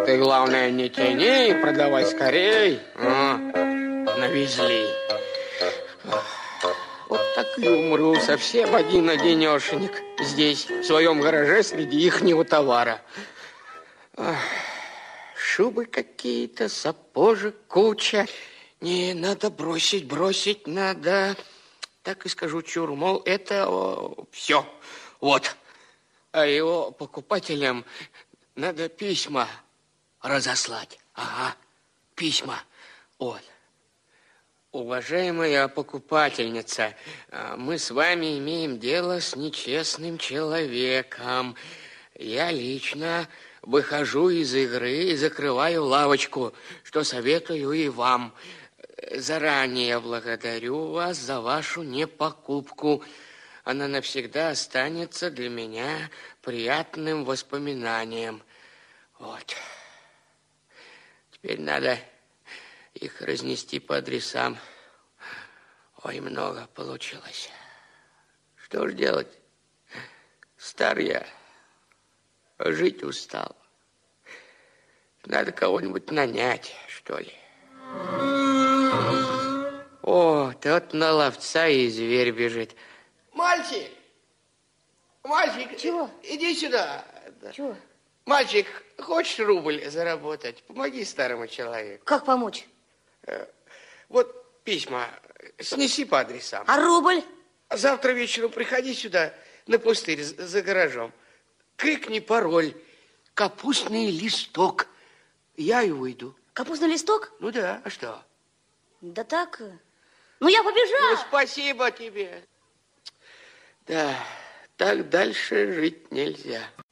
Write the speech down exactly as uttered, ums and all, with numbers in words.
Ты, главное, не тяни, продавай скорей. А, навезли. Вот так и умру совсем один-одинешенек здесь, в своем гараже, среди ихнего товара. Ах, шубы какие-то, сапожек куча. Не, надо бросить, бросить надо. Так и скажу чур, мол, это о, все. Вот. А его покупателям надо письма разослать. Ага, письма. Вот. Уважаемая покупательница, мы с вами имеем дело с нечестным человеком. Я лично выхожу из игры и закрываю лавочку, что советую и вам. Заранее благодарю вас за вашу непокупку. Она навсегда останется для меня приятным воспоминанием. Вот. Теперь надо их разнести по адресам. Ой, много получилось. Что ж делать? Стар я, жить устал. Надо кого-нибудь нанять, что ли. О, тот на ловца и зверь бежит. Мальчик! Мальчик! Чего? Иди сюда. Чего? Мальчик, хочешь рубль заработать? Помоги старому человеку. Как помочь? Вот письма снеси по адресам. А рубль? Завтра вечером приходи сюда на пустырь за гаражом. Крикни пароль. Капустный листок. Я и выйду. Капустный листок? Ну да, а что? Да так. Ну, я побежала. Ну, спасибо тебе. Да, так дальше жить нельзя.